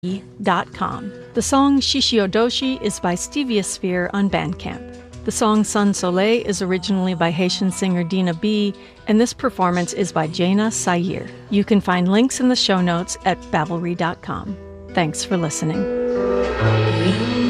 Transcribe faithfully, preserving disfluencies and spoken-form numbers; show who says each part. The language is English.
Speaker 1: dot com. The song Shishiodoshi is by Steviosphere on Bandcamp. The song Sun Soleil is originally by Haitian singer Dina B, and this performance is by Jaina Sayir. You can find links in the show notes at babblery dot com. Thanks for listening.